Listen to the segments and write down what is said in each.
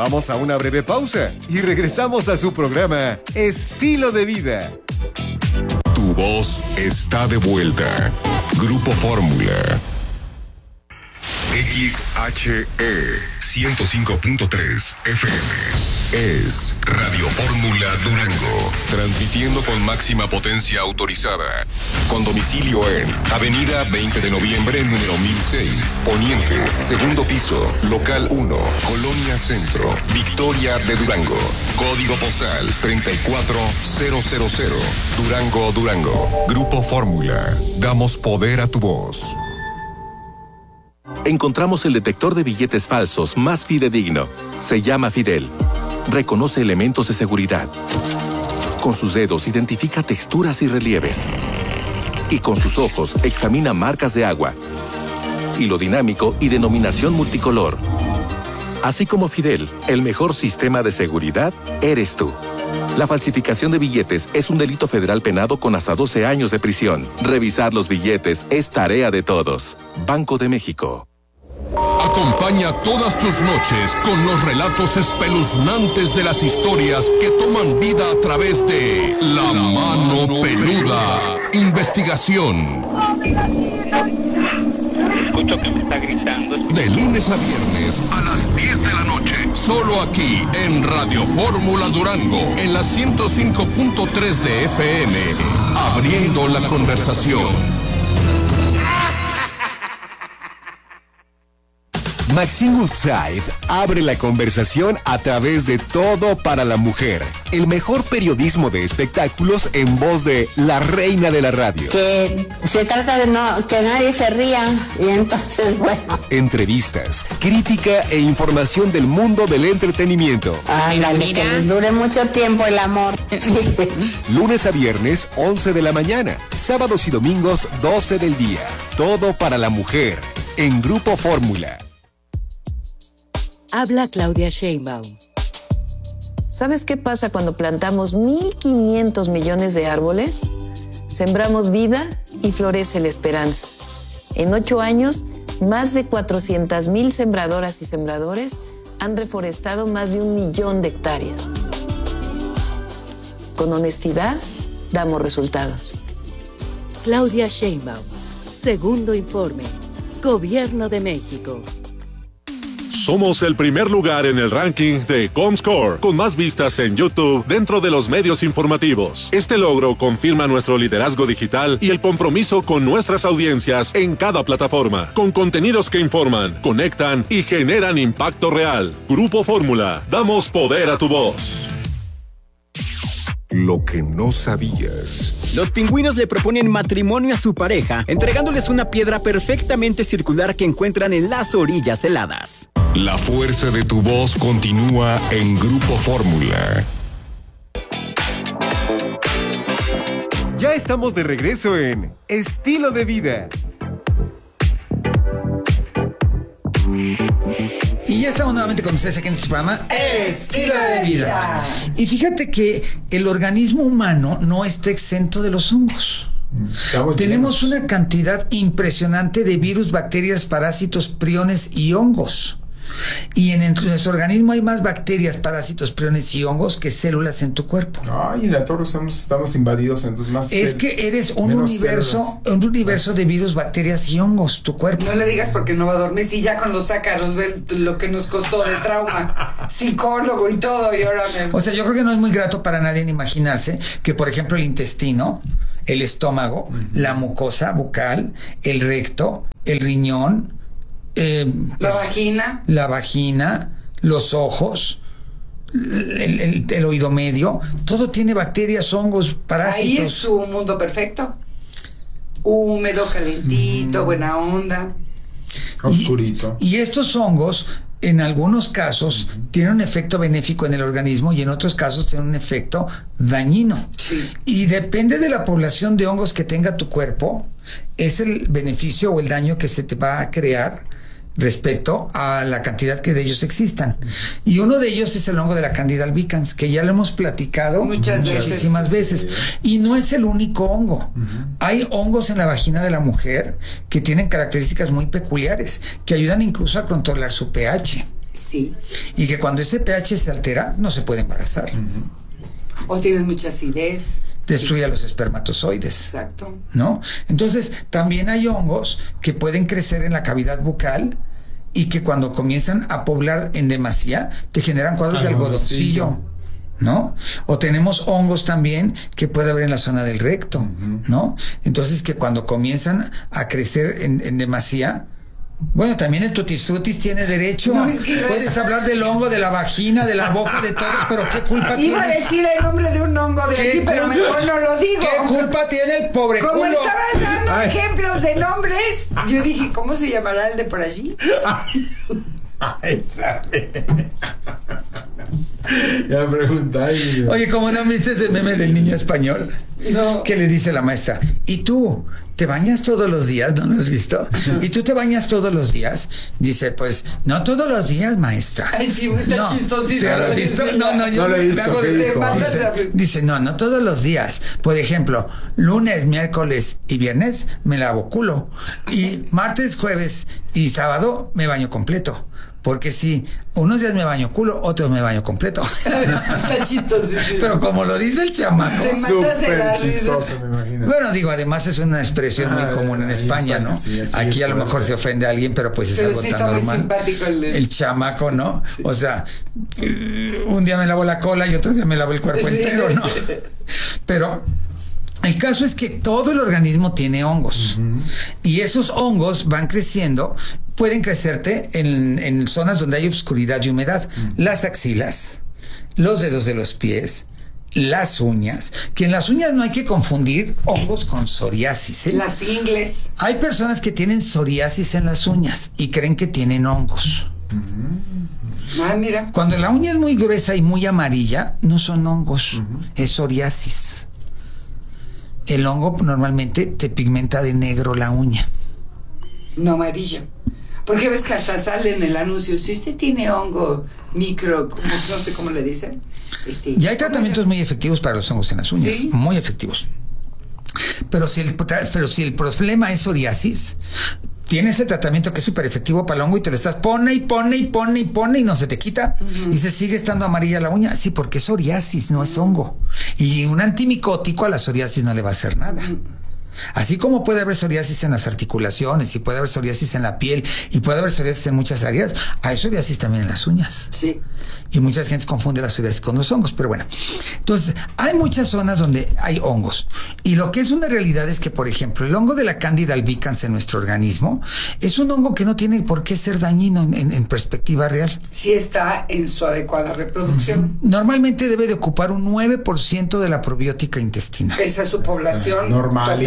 Vamos a una breve pausa y regresamos a su programa Estilo de Vida. Tu voz está de vuelta. Grupo Fórmula. XHE 105.3 FM es Radio Fórmula Durango, transmitiendo con máxima potencia autorizada, con domicilio en Avenida 20 de Noviembre, número 1006, Poniente, segundo piso, local 1, Colonia Centro, Victoria de Durango, código postal 34000, Durango, Durango. Grupo Fórmula, damos poder a tu voz. Encontramos el detector de billetes falsos más fidedigno. Se llama Fidel. Reconoce elementos de seguridad. Con sus dedos identifica texturas y relieves. Y con sus ojos examina marcas de agua, hilo dinámico y denominación multicolor. Así como Fidel, el mejor sistema de seguridad eres tú. La falsificación de billetes es un delito federal penado con hasta 12 años de prisión. Revisar los billetes es tarea de todos. Banco de México. Acompaña todas tus noches con los relatos espeluznantes de las historias que toman vida a través de La Mano Peluda. Investigación. Escucho que me está gritando. De lunes a viernes a las 10 de la noche. Solo aquí en Radio Fórmula Durango, en la 105.3 de FM. Abriendo la conversación. Maxine Woodside abre la conversación a través de Todo para la Mujer, el mejor periodismo de espectáculos en voz de la reina de la radio. Que se trata de que nadie se ría y entonces, bueno. Entrevistas, crítica e información del mundo del entretenimiento. Ándale, que les dure mucho tiempo el amor. Lunes a viernes, 11 de la mañana. Sábados y domingos, 12 del día. Todo para la Mujer, en Grupo Fórmula. Habla Claudia Sheinbaum. ¿Sabes qué pasa cuando plantamos 1.500 millones de árboles? Sembramos vida y florece la esperanza. En 8 años, más de 400,000 sembradoras y sembradores han reforestado más de 1 millón de hectáreas. Con honestidad, damos resultados. Claudia Sheinbaum. Segundo informe. Gobierno de México. Somos el primer lugar en el ranking de Comscore, con más vistas en YouTube dentro de los medios informativos. Este logro confirma nuestro liderazgo digital y el compromiso con nuestras audiencias en cada plataforma, con contenidos que informan, conectan y generan impacto real. Grupo Fórmula, damos poder a tu voz. Lo que no sabías. Los pingüinos le proponen matrimonio a su pareja, entregándoles una piedra perfectamente circular que encuentran en las orillas heladas. La fuerza de tu voz continúa en Grupo Fórmula. Ya estamos de regreso en Estilo de Vida. Y ya estamos nuevamente con ustedes aquí en este programa Estilo de Vida. Y fíjate que el organismo humano no está exento de los hongos. Tenemos una cantidad impresionante de virus, bacterias, parásitos, priones y hongos. Y en nuestro organismo hay más bacterias, parásitos, priones y hongos que células en tu cuerpo. Ay, la torre estamos invadidos, entonces más. Es que eres un universo de virus, bacterias y hongos, tu cuerpo. No le digas porque no va a dormir. Si ya con los ácaros ven lo que nos costó de trauma, psicólogo y todo, y ahora O sea, yo creo que no es muy grato para nadie imaginarse que, por ejemplo, el intestino, el estómago, la mucosa bucal, el recto, el riñón, la vagina, los ojos, el oído medio, todo tiene bacterias, hongos, parásitos. Ahí es su mundo perfecto. Húmedo, calentito, buena onda. Oscurito. Y estos hongos, en algunos casos, tienen un efecto benéfico en el organismo y en otros casos tienen un efecto dañino. Sí. Y depende de la población de hongos que tenga tu cuerpo, es el beneficio o el daño que se te va a crear respecto a la cantidad que de ellos existan. Y uno de ellos es el hongo de la Candida albicans, que ya lo hemos platicado muchísimas veces. Y no es el único hongo. Hay hongos en la vagina de la mujer que tienen características muy peculiares, que ayudan incluso a controlar su pH. Sí. y que cuando ese pH se altera no se puede embarazar. O tienes mucha acidez. Destruye a los espermatozoides. Exacto. ¿No? Entonces, también hay hongos que pueden crecer en la cavidad bucal y que cuando comienzan a poblar en demasía te generan cuadros de algodoncillo, ¿no? O tenemos hongos también que puede haber en la zona del recto, ¿no? Entonces, que cuando comienzan a crecer en demasía, bueno, también el tutis frutis tiene derecho. No, es que puedes hablar del hongo, de la vagina, de la boca, de todos, pero ¿qué culpa tiene? Iba a decir el nombre de un hongo de aquí, pero mejor no lo digo. ¿Qué culpa tiene el pobre Como culo? estabas dando ejemplos de nombres, yo dije, ¿cómo se llamará el de por allí? Ay, sabe. Ya preguntáis. Oye, ¿cómo no viste ese meme del niño español? No. Que le dice la maestra, ¿y tú te bañas todos los días? ¿No lo has visto? ¿Y tú te bañas todos los días? Dice, pues, no todos los días, maestra. Ay, sí, está chistosísimo. ¿Te lo has visto? No, yo no lo he visto. me hago dice, no todos los días. Por ejemplo, lunes, miércoles y viernes me lavo culo. Y martes, jueves y sábado me baño completo. Porque si unos días me baño culo, otros me baño completo. Está chistosísimo. Pero como lo dice el chamaco, súper chistoso, me imagino. Bueno, digo, además es una expresión muy común en España, ¿no? Sí, aquí a lo mejor se ofende a alguien, pero pues es algo tan normal. Muy simpático el chamaco, ¿no? Sí. O sea, un día me lavo la cola y otro día me lavo el cuerpo entero, ¿no? Pero el caso es que todo el organismo tiene hongos. Y esos hongos van creciendo. Pueden crecerte en zonas donde hay oscuridad y humedad. Las axilas, los dedos de los pies, las uñas. Que en las uñas no hay que confundir hongos con psoriasis, ¿eh? Las ingles. Hay personas que tienen psoriasis en las uñas y creen que tienen hongos. Ah, mira. Cuando la uña es muy gruesa y muy amarilla, no son hongos, es psoriasis. El hongo normalmente te pigmenta de negro la uña. No amarilla. Porque ves que hasta sale en el anuncio, si usted tiene hongo micro, no sé cómo le dicen. Y hay tratamientos muy efectivos para los hongos en las uñas, ¿sí? Muy efectivos. Pero si el problema es psoriasis, tienes el tratamiento que es súper efectivo para el hongo y te lo estás pone y no se te quita. Y se sigue estando amarilla la uña. Sí, porque es psoriasis, no es hongo. Y un antimicótico a la psoriasis no le va a hacer nada. Así como puede haber psoriasis en las articulaciones y puede haber psoriasis en la piel y puede haber psoriasis en muchas áreas, hay psoriasis también en las uñas. Sí. Y mucha gente confunde la psoriasis con los hongos, pero bueno. Entonces, hay muchas zonas donde hay hongos. Y lo que es una realidad es que, por ejemplo, el hongo de la Candida albicans en nuestro organismo es un hongo que no tiene por qué ser dañino en perspectiva real. Sí está en su adecuada reproducción. Normalmente debe de ocupar un 9% de la probiótica intestinal. Esa es su población normal.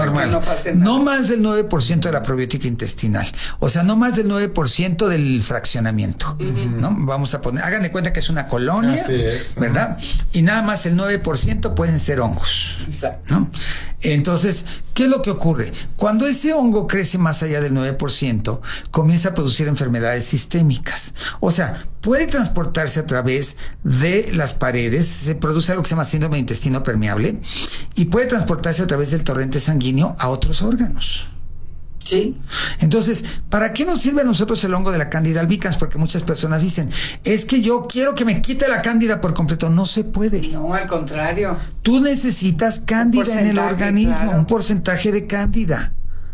No más del 9% de la probiótica intestinal. O sea, no más del 9% del fraccionamiento. ¿No? Vamos a poner, háganle cuenta que es una colonia, ¿verdad? Y nada más el 9% pueden ser hongos. Exacto. ¿No? Entonces, ¿qué es lo que ocurre? Cuando ese hongo crece más allá del 9%, comienza a producir enfermedades sistémicas. O sea, puede transportarse a través de las paredes, se produce algo que se llama síndrome de intestino permeable, y puede transportarse a través del torrente sanguíneo a otros órganos. Sí. Entonces, ¿para qué nos sirve a nosotros el hongo de la Candida albicans? Porque muchas personas dicen, es que yo quiero que me quite la cándida por completo. No se puede. No, al contrario. Tú necesitas cándida en el organismo, claro. Un porcentaje de cándida,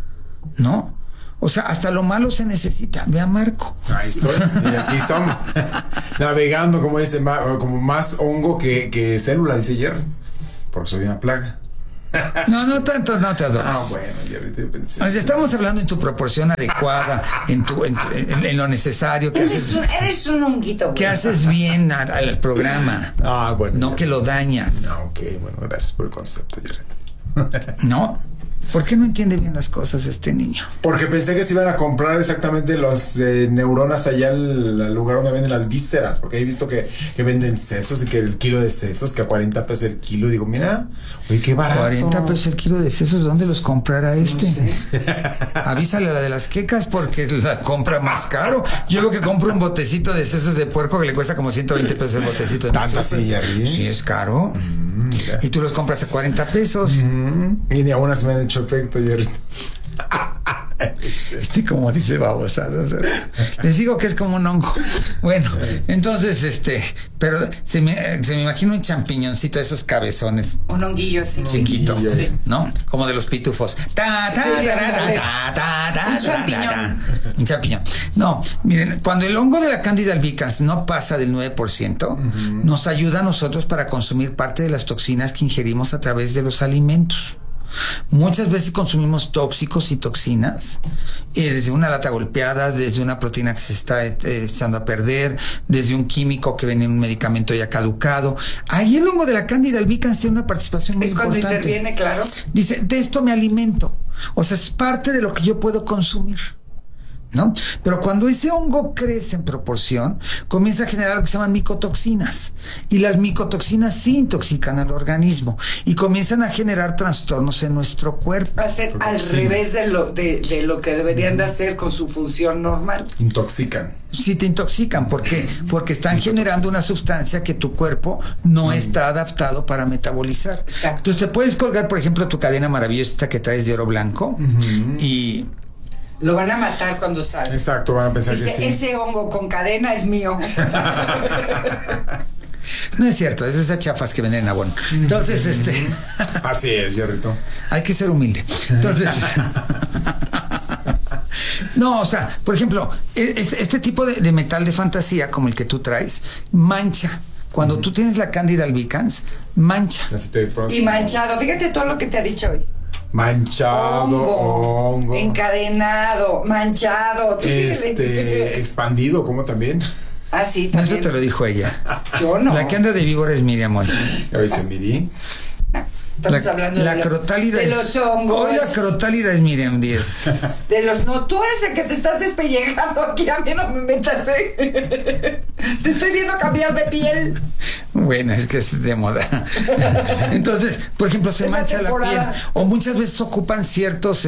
¿no? O sea, hasta lo malo se necesita. Ve a Marco. Ahí estoy. Y aquí estamos. Navegando, como dice, como más hongo que célula, dice Jerry. Porque soy una plaga. No tanto, no te adoras. Bueno, Jerry, te pensé. O sea, estamos hablando en tu proporción adecuada, en lo necesario. Que eres un honguito. Bueno. Que haces bien al programa. Bueno. No que lo dañas. No, ok, bueno, gracias por el concepto, Jerry. ¿No? ¿Por qué no entiende bien las cosas este niño? Porque pensé que se iban a comprar exactamente los neuronas allá al lugar donde venden las vísceras. Porque he visto que venden sesos y que el kilo de sesos, que a 40 pesos el kilo. Digo, mira, oye, qué barato. 40 pesos el kilo de sesos, ¿dónde los comprará este? No sé. Avísale a la de las quecas porque la compra más caro. Yo veo que compro un botecito de sesos de puerco que le cuesta como 120 pesos el botecito. ¿Tanto así, Jerry? Sí, es caro. Y tú los compras a 40 pesos. Y ni aún así me han hecho efecto, Jerry. Como dice babosadas. Les digo que es como un hongo. Bueno, entonces, pero se me imagina un champiñoncito de esos cabezones. Un honguillo así. Chiquito, ¿no? Como de los pitufos. Un champiñón. No, miren, cuando el hongo de la Candida albicans no pasa del 9%, nos ayuda a nosotros para consumir parte de las toxinas que ingerimos a través de los alimentos. Muchas veces consumimos tóxicos y toxinas, desde una lata golpeada, desde una proteína que se está echando a perder, desde un químico que viene en un medicamento ya caducado. Ahí el hongo de la Candida albicans tiene una participación muy importante. Es cuando interviene, claro. Dice, de esto me alimento. O sea, es parte de lo que yo puedo consumir, ¿no? Pero cuando ese hongo crece en proporción, comienza a generar lo que se llaman micotoxinas. Y las micotoxinas sí intoxican al organismo y comienzan a generar trastornos en nuestro cuerpo. Va a ser al revés de lo que deberían de hacer con su función normal. Intoxican. Sí, te intoxican. ¿Por qué? Porque están generando una sustancia que tu cuerpo no está adaptado para metabolizar. Exacto. Entonces te puedes colgar, por ejemplo, tu cadena maravillosa esta que traes de oro blanco y... Lo van a matar cuando salga. Exacto, van a pensar que sí. Ese hongo con cadena es mío. No es cierto, es esas chafas que venden en abono. Entonces, Así es, Jerrito. Hay que ser humilde. Entonces... No, o sea, por ejemplo, este tipo de metal de fantasía, como el que tú traes, mancha. Cuando tú tienes la Candida albicans, mancha. Y manchado. Fíjate todo lo que te ha dicho hoy. Manchado, hongo, encadenado, manchado. Expandido, como también. Ah, sí, también. Eso te lo dijo ella. Yo no. La que anda de víbora es Miriam hoy. ¿Ya viste, Miri? Estamos hablando de crotálida de los hongos. Hoy la crotálida es Miriam Díez. No, tú eres el que te estás despellejando aquí, a mí no me metas, Te estoy viendo cambiar de piel. Bueno, es que es de moda. Entonces, por ejemplo, se mancha la piel. O muchas veces ocupan ciertos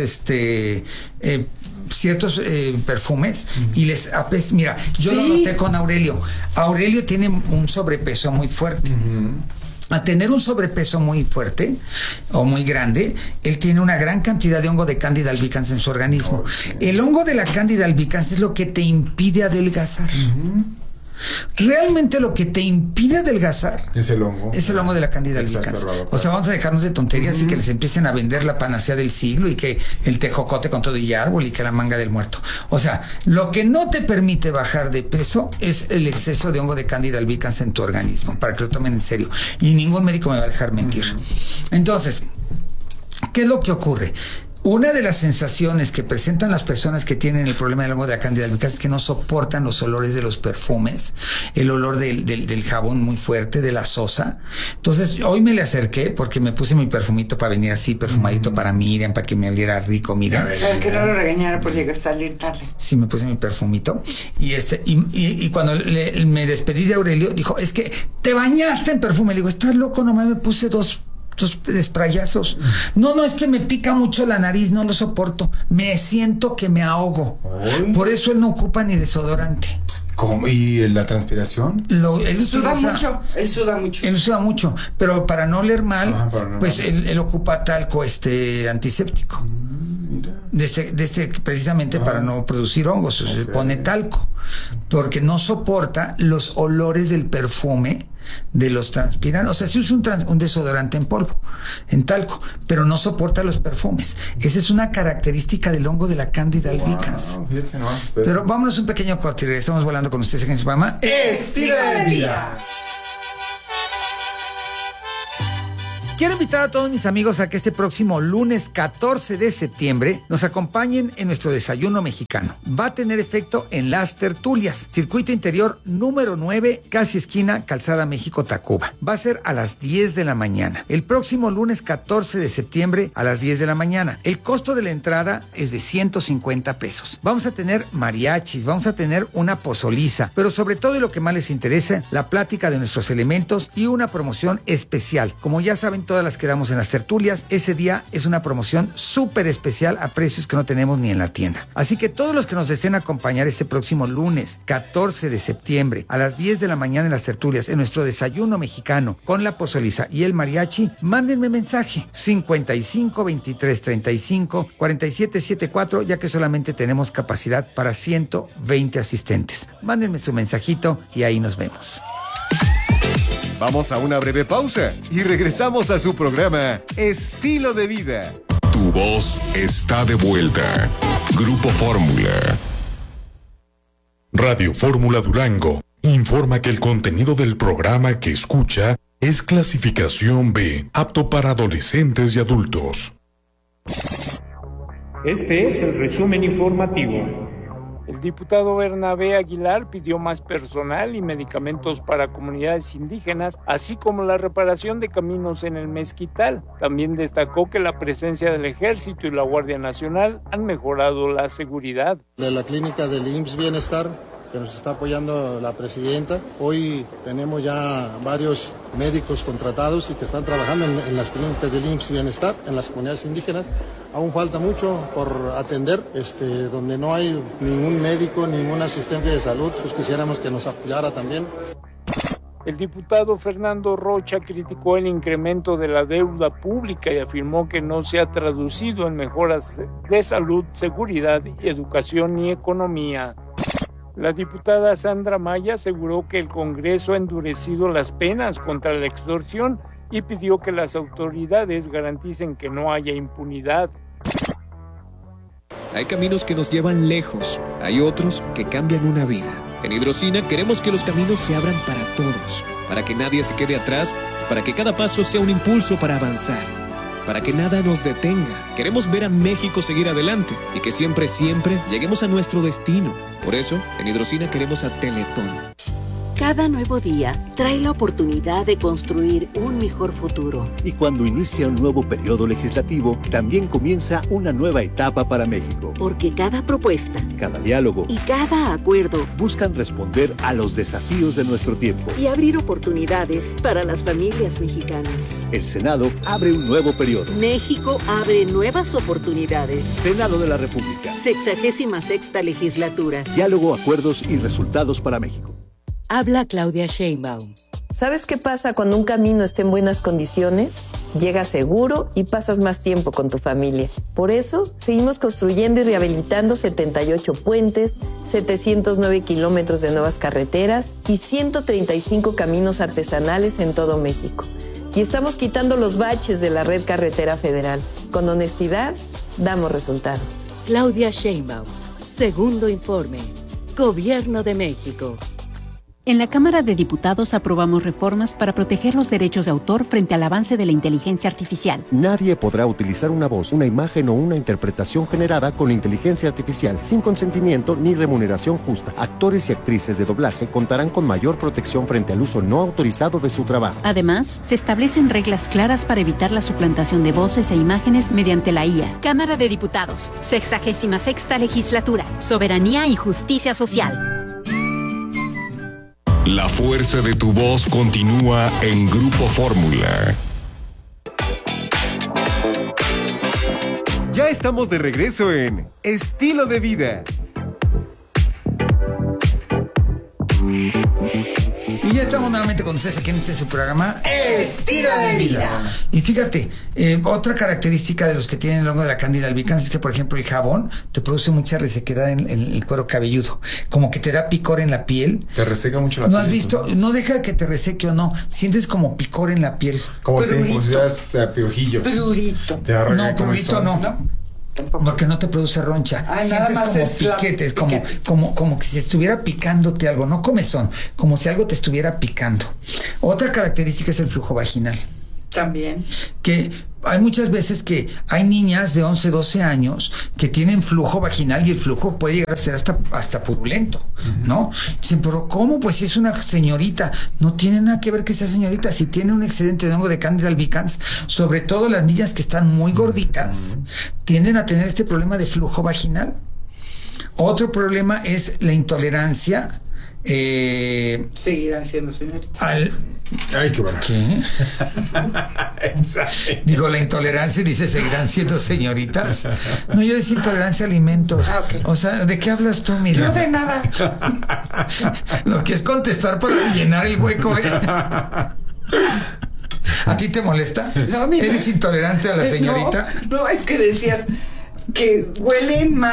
perfumes y les apesta. Mira, yo lo noté con Aurelio. Aurelio tiene un sobrepeso muy fuerte. Al tener un sobrepeso muy fuerte o muy grande, él tiene una gran cantidad de hongo de Candida albicans en su organismo. El hongo de la Candida albicans es lo que te impide adelgazar. Realmente lo que te impide adelgazar es el hongo. Es el hongo de la Candida albicans. O sea, vamos a dejarnos de tonterías y que les empiecen a vender la panacea del siglo y que el tejocote con todo y árbol y que la manga del muerto. O sea, lo que no te permite bajar de peso es el exceso de hongo de Candida albicans en tu organismo, para que lo tomen en serio. Y ningún médico me va a dejar mentir. Entonces, ¿qué es lo que ocurre? Una de las sensaciones que presentan las personas que tienen el problema del hongo de la Candida albicans es que no soportan los olores de los perfumes, el olor del jabón muy fuerte, de la sosa. Entonces, hoy me le acerqué porque me puse mi perfumito para venir así, perfumadito para Miriam, para que me oliera rico, Miriam. Para que no lo regañara por llegar a salir tarde. Sí, me puse mi perfumito. Y cuando me despedí de Aurelio, dijo, es que te bañaste en perfume. Le digo, estás loco, nomás me puse dos sprayazos. No, es que me pica mucho la nariz, no lo soporto. Me siento que me ahogo. Por eso él no ocupa ni desodorante. ¿Cómo? ¿Y la transpiración? Él suda mucho, pero para no oler mal, pues él ocupa talco antiséptico. Precisamente para no producir hongos, se pone talco, porque no soporta los olores del perfume de los transpirantes. O sea, si usa un desodorante en polvo, en talco, pero no soporta los perfumes. Esa es una característica del hongo de la Candida albicans. Pero vámonos un pequeño corte y regresamos volando con ustedes en su programa Estilo de Vida. Quiero invitar a todos mis amigos a que este próximo lunes 14 de septiembre nos acompañen en nuestro desayuno mexicano. Va a tener efecto en Las Tertulias, circuito interior número 9, casi esquina Calzada México-Tacuba. Va a ser a las 10 de la mañana. El próximo lunes 14 de septiembre a las 10 de la mañana. El costo de la entrada es de 150 pesos. Vamos a tener mariachis, vamos a tener una pozoliza, pero sobre todo y lo que más les interesa, la plática de nuestros elementos y una promoción especial. Como ya saben, todas las que damos en las tertulias. Ese día es una promoción súper especial a precios que no tenemos ni en la tienda. Así que todos los que nos deseen acompañar este próximo lunes 14 de septiembre a las 10 de la mañana en las tertulias, en nuestro desayuno mexicano con la pozoliza y el mariachi, mándenme mensaje 55 23 35 47 74, ya que solamente tenemos capacidad para 120 asistentes. Mándenme su mensajito y ahí nos vemos. Vamos a una breve pausa y regresamos a su programa Estilo de Vida. Tu voz está de vuelta. Grupo Fórmula. Radio Fórmula Durango informa que el contenido del programa que escucha es clasificación B, apto para adolescentes y adultos. Este es el resumen informativo. El diputado Bernabé Aguilar pidió más personal y medicamentos para comunidades indígenas, así como la reparación de caminos en el Mezquital. También destacó que la presencia del Ejército y la Guardia Nacional han mejorado la seguridad. De la clínica del IMSS Bienestar, que nos está apoyando la presidenta. Hoy tenemos ya varios médicos contratados y que están trabajando en las clínicas del IMSS Bienestar, en las comunidades indígenas. Aún falta mucho por atender, donde no hay ningún médico, ningún asistente de salud, pues quisiéramos que nos apoyara también. El diputado Fernando Rocha criticó el incremento de la deuda pública y afirmó que no se ha traducido en mejoras de salud, seguridad, educación y economía. La diputada Sandra Maya aseguró que el Congreso ha endurecido las penas contra la extorsión y pidió que las autoridades garanticen que no haya impunidad. Hay caminos que nos llevan lejos, hay otros que cambian una vida. En Hidrocina queremos que los caminos se abran para todos, para que nadie se quede atrás, para que cada paso sea un impulso para avanzar, para que nada nos detenga. Queremos ver a México seguir adelante y que siempre, siempre lleguemos a nuestro destino. Por eso, en Hidrocina queremos a Teletón. Cada nuevo día trae la oportunidad de construir un mejor futuro. Y cuando inicia un nuevo periodo legislativo, también comienza una nueva etapa para México. Porque cada propuesta, cada diálogo y cada acuerdo buscan responder a los desafíos de nuestro tiempo y abrir oportunidades para las familias mexicanas. El Senado abre un nuevo periodo. México abre nuevas oportunidades. Senado de la República. 66ª legislatura. Diálogo, acuerdos y resultados para México. Habla Claudia Sheinbaum. ¿Sabes qué pasa cuando un camino está en buenas condiciones? Llegas seguro y pasas más tiempo con tu familia. Por eso, seguimos construyendo y rehabilitando 78 puentes, 709 kilómetros de nuevas carreteras y 135 caminos artesanales en todo México. Y estamos quitando los baches de la red carretera federal. Con honestidad, damos resultados. Claudia Sheinbaum. Segundo informe. Gobierno de México. En la Cámara de Diputados aprobamos reformas para proteger los derechos de autor frente al avance de la inteligencia artificial. Nadie podrá utilizar una voz, una imagen o una interpretación generada con inteligencia artificial sin consentimiento ni remuneración justa. Actores y actrices de doblaje contarán con mayor protección frente al uso no autorizado de su trabajo. Además, se establecen reglas claras para evitar la suplantación de voces e imágenes mediante la IA. Cámara de Diputados, 66ª legislatura, soberanía y justicia social. La fuerza de tu voz continúa en Grupo Fórmula. Ya estamos de regreso en Estilo de Vida. Y ya estamos nuevamente con ustedes aquí en su programa Estilo de Vida. Y fíjate, otra característica de los que tienen el hongo de la Candida albicans es que, por ejemplo, el jabón te produce mucha resequedad en el cuero cabelludo, como que te da picor en la piel. Te reseca mucho la piel. ¿No has visto? No deja que te reseque o no, sientes como picor en la piel. Como si pusieras piojillos. Prurito. No, prurito no. Porque no te produce roncha. Ay, sientes nada más como es piquetes, piquete. como que si estuviera picándote algo, no comezón, como si algo te estuviera picando. Otra característica es el flujo vaginal. También. Que hay muchas veces que hay niñas de 11, 12 años que tienen flujo vaginal y el flujo puede llegar a ser hasta purulento, ¿no? Dicen, pero ¿cómo? Pues si es una señorita. No tiene nada que ver que sea señorita. Si tiene un excedente de hongo de Candida albicans, sobre todo las niñas que están muy gorditas, tienden a tener este problema de flujo vaginal. Otro problema es la intolerancia. Seguirán siendo señoritas. Ay, ¿qué? Digo, la intolerancia, dice, seguirán siendo señoritas. No, yo decía intolerancia a alimentos. Okay. O sea, ¿de qué hablas tú, Miriam? No, de nada. Lo que es contestar para llenar el hueco, ¿eh? ¿A ti te molesta? No, mira. ¿Eres intolerante a la señorita? No, es que decías que huelen mal.